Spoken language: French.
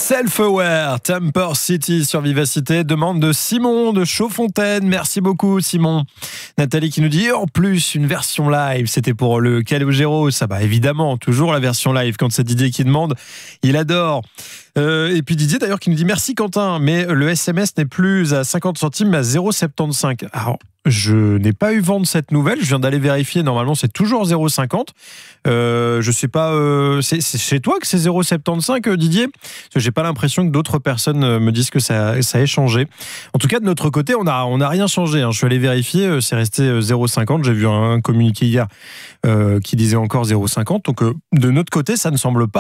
Self-Aware, Temper City sur Vivacité, demande de Simon de Chaudfontaine. Merci beaucoup Simon. Nathalie qui nous dit en plus une version live, c'était pour le Calogero. Ça va évidemment, toujours la version live quand c'est Didier qui demande, il adore. Et puis Didier d'ailleurs qui nous dit merci Quentin, mais le SMS n'est plus à 50 centimes mais à 0,75. Alors je n'ai pas eu vent de cette nouvelle, je viens d'aller vérifier, normalement c'est toujours 0,50. Je sais pas, c'est chez toi que c'est 0,75 Didier? Parce que j'ai pas l'impression que d'autres personnes me disent que ça ait changé. En tout cas de notre côté on a rien changé, hein. Je suis allé vérifier, c'est resté 0,50. J'ai vu un communiqué hier qui disait encore 0,50. Donc de notre côté ça ne semble pas